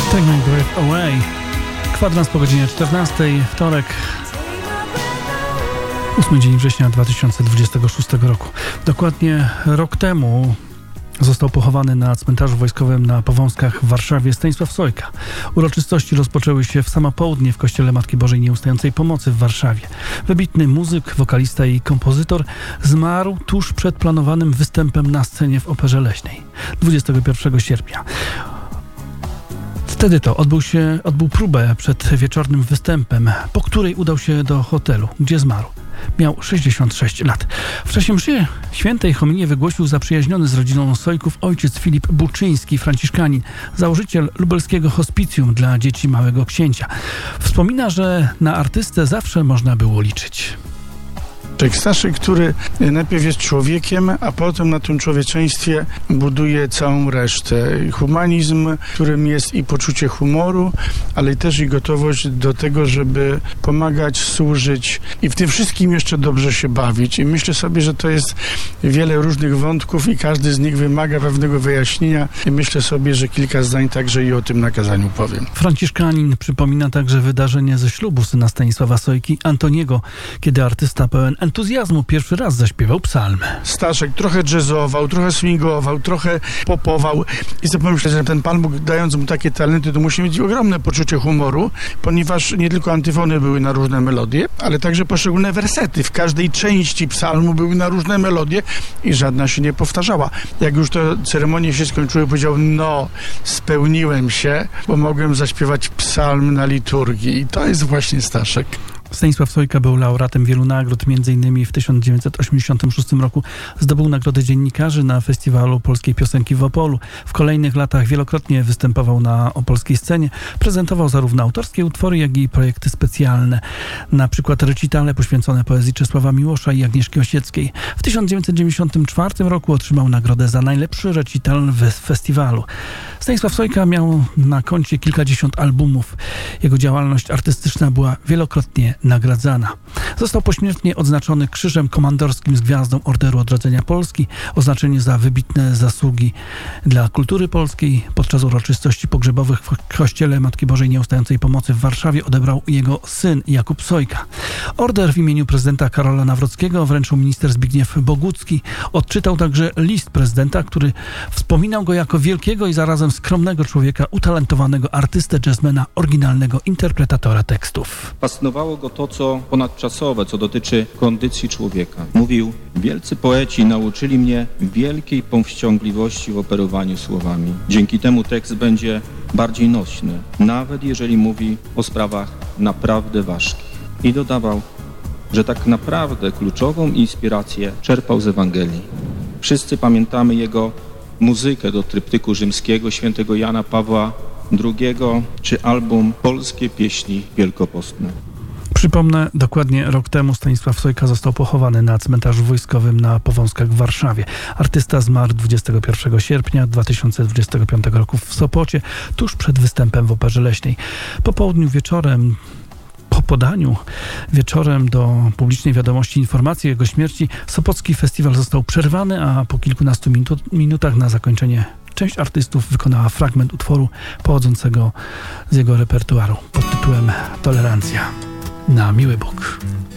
Take My Breath Away. Kwadrans po godzinie 14, wtorek, 8 dzień września 2026 roku. Dokładnie rok temu został pochowany na cmentarzu wojskowym na Powązkach w Warszawie Stanisław Sojka. Uroczystości rozpoczęły się w samo południe w kościele Matki Bożej Nieustającej Pomocy w Warszawie. Wybitny muzyk, wokalista i kompozytor zmarł tuż przed planowanym występem na scenie w Operze Leśnej 21 sierpnia. Wtedy to odbył próbę przed wieczornym występem, po której udał się do hotelu, gdzie zmarł. Miał 66 lat. W czasie mszy świętej homilię wygłosił zaprzyjaźniony z rodziną Sojków ojciec Filip Buczyński, franciszkanin, założyciel lubelskiego hospicjum dla dzieci Małego Księcia. Wspomina, że na artystę zawsze można było liczyć. Staszek, który najpierw jest człowiekiem, a potem na tym człowieczeństwie buduje całą resztę. Humanizm, którym jest i poczucie humoru, ale też i gotowość do tego, żeby pomagać, służyć i w tym wszystkim jeszcze dobrze się bawić. I myślę sobie, że to jest wiele różnych wątków i każdy z nich wymaga pewnego wyjaśnienia. I myślę sobie, że kilka zdań także i o tym na kazaniu powiem. Franciszkanin przypomina także wydarzenie ze ślubu syna Stanisława Sojki, Antoniego, kiedy artysta pełen entuzjazmu pierwszy raz zaśpiewał psalm. Staszek trochę jazzował, trochę swingował, trochę popował i sobie pomyślę, że ten Pan Bóg, dając mu takie talenty, to musi mieć ogromne poczucie humoru, ponieważ nie tylko antyfony były na różne melodie, ale także poszczególne wersety. W każdej części psalmu były na różne melodie i żadna się nie powtarzała. Jak już te ceremonie się skończyły, powiedział, no, spełniłem się, bo mogłem zaśpiewać psalm na liturgii i to jest właśnie Staszek. Stanisław Sojka był laureatem wielu nagród, m.in. w 1986 roku zdobył Nagrodę Dziennikarzy na Festiwalu Polskiej Piosenki w Opolu. W kolejnych latach wielokrotnie występował na opolskiej scenie. Prezentował zarówno autorskie utwory, jak i projekty specjalne. Na przykład recitale poświęcone poezji Czesława Miłosza i Agnieszki Osieckiej. W 1994 roku otrzymał nagrodę za najlepszy recital w festiwalu. Stanisław Sojka miał na koncie kilkadziesiąt albumów. Jego działalność artystyczna była wielokrotnie nagradzana. Został pośmiertnie odznaczony Krzyżem Komandorskim z Gwiazdą Orderu Odrodzenia Polski. Oznaczenie za wybitne zasługi dla kultury polskiej podczas uroczystości pogrzebowych w kościele Matki Bożej Nieustającej Pomocy w Warszawie odebrał jego syn Jakub Sojka. Order w imieniu prezydenta Karola Nawrockiego wręczył minister Zbigniew Bogucki. Odczytał także list prezydenta, który wspominał go jako wielkiego i zarazem skromnego człowieka, utalentowanego artystę, jazzmana, oryginalnego interpretatora tekstów. Fascynowało go to, co ponadczasowe, co dotyczy kondycji człowieka. Mówił, wielcy poeci nauczyli mnie wielkiej powściągliwości w operowaniu słowami. Dzięki temu tekst będzie bardziej nośny, nawet jeżeli mówi o sprawach naprawdę ważkich. I dodawał, że tak naprawdę kluczową inspirację czerpał z Ewangelii. Wszyscy pamiętamy jego muzykę do tryptyku rzymskiego świętego Jana Pawła II czy album Polskie pieśni wielkopostne. Przypomnę, dokładnie rok temu Stanisław Sojka został pochowany na cmentarzu wojskowym na Powązkach w Warszawie. Artysta zmarł 21 sierpnia 2025 roku w Sopocie, tuż przed występem w Operze Leśnej. Po południu wieczorem, po podaniu wieczorem do publicznej wiadomości informacji o jego śmierci, Sopocki Festiwal został przerwany, a po kilkunastu minutach na zakończenie część artystów wykonała fragment utworu pochodzącego z jego repertuaru pod tytułem Tolerancja. Na miły Bóg.